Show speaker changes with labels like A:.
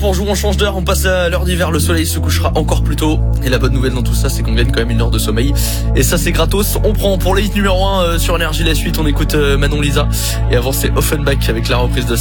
A: Pour jouer, on change d'heure, on passe à l'heure d'hiver, le soleil se couchera encore plus tôt. Et la bonne nouvelle dans tout ça, c'est qu'on gagne quand même une heure de sommeil. Et ça, c'est gratos. On prend pour le hit numéro 1 sur Énergie la suite, on écoute Manon Lisa. Et avant, c'est Offenbach avec la reprise de